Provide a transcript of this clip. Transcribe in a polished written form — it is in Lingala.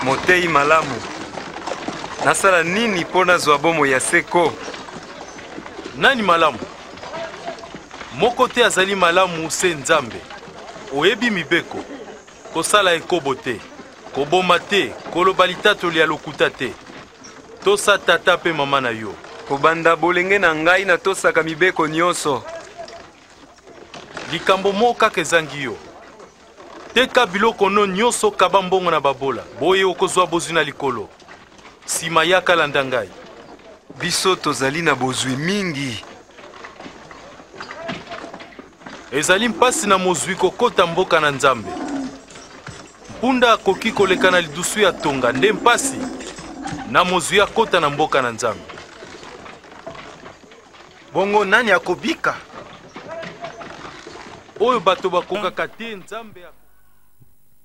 Motei malamu. Nasala nini pona zwa bomo ya seko? Nani malamu? Moko te azali malamu se Nzambe. Oyebi mibeko. Kosala ekobo te. Koboma te. Koloba litatoli ya lokuta te. Tosa tata pe mama na yo. Kobanda bolenge na ngai na tosaka mibeko nyonso. Likambo moko kaka ezangi yo. Teka biloko no nyonso kaba mbongo na babola. Boye okozwa bozwi na likolo. Sima yaka landa ngai. Biso tozali na bozwi mingi. Ezali mpasi na mozwi kokota mboka na Nzambe. Mpunda akoki koleka na lidusu ya tonga nde mpasi na mozwi akota na mboka na Nzambe. Bongo nani akobika? Oyo bato bakokaka te Nzambe